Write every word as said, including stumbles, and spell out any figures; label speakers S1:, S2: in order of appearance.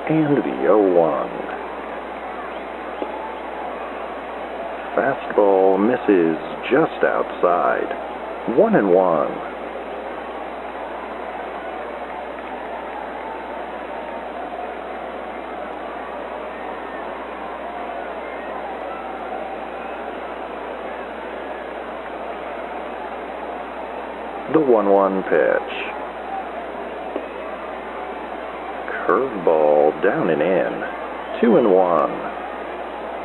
S1: And the oh one. Fastball misses just outside. One and one. The one one pitch. Curveball down and in. Two and one.